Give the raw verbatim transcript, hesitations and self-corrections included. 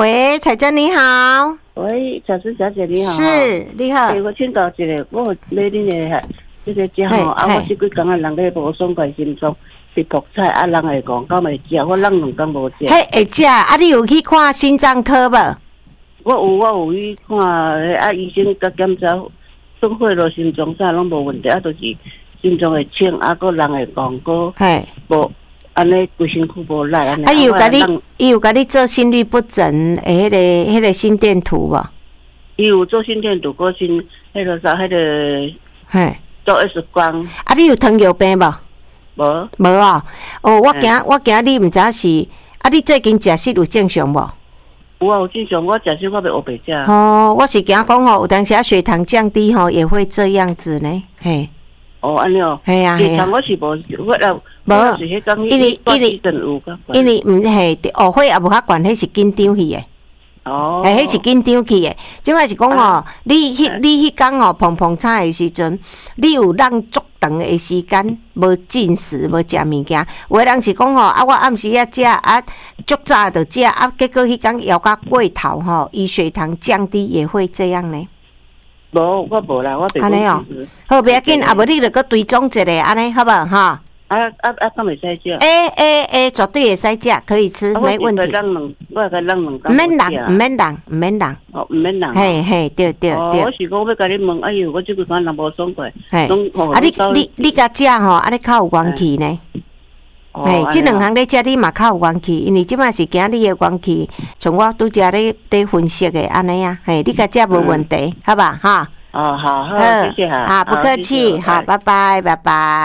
喂，彩珍你好。 喂，小芝小姐你好。 是，你好。 欸、我请教一下，我买恁的这个食吼，啊，我即几工啊，人咧无爽快心中是毒菜，啊，人会讲敢会食，我人两工无食。 嘿，会食，啊，你有去看心脏科无？ 我有，我有去看，啊，医生甲检查，算血咯，心脏啥拢无问题，啊，就是心脏会清，啊，个人会讲个， 嘿， 无安尼规身躯无力安尼。 啊，伊有甲你，伊有甲你做心律不整诶，迄个迄个心电图无？ 伊有做心电图，个心迄个啥，迄个， 嘿， 做 X 光。 啊，你有糖尿病无？ 无， 无啊。哦，我惊，我惊你毋知是，啊，你最近食食有正常无？ 有啊，有正常，我食少我袂黑白食。 哦，我是惊讲吼，有当时啊血糖降低吼，也会这样子呢，嘿。 哦，安尼哦。 系啊， 血糖我是无，我啦， 无， 是迄讲因为因为因为毋系黑血也无较悬，迄是紧张去诶。 哦。 诶，迄是紧张去诶。即摆是讲哦，你迄你迄工哦碰碰菜诶时阵，你有让足长诶时间无进食，无食物件。有诶人是讲吼，啊，我暗时啊食啊，足早就食啊，结果迄工枵甲过头吼，伊血糖降低也会这样呢。 无，我无啦，我袂安尼哦，好，袂要紧，啊无你著搁追踪一下，安尼好无哈？啊啊啊，敢会使食？ 诶诶诶，绝对会使食，可以吃，没问题。 我甲人两， 毋免人，毋免人，毋免人。 哦，毋免人。 嘿嘿，对对对。 我是讲要甲你问，哎哟，我即个讲人无爽快。 嘿，啊你你你甲食吼，啊你较有元气呢？嘿，即两项咧食你嘛较有元气，因为即摆是惊你诶元气，像我拄则咧咧分析诶安尼啊，嘿，你甲食无问题，好吧哈？ 哦，好好，谢谢哈。 好，不客气，好，拜拜，拜拜。